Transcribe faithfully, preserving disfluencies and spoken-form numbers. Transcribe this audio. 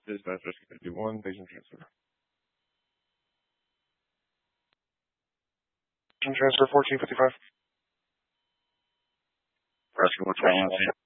Dispatch Rescue fifty-one, patient transfer. Patient transfer fourteen fifty-five. Rescue one twenty-one.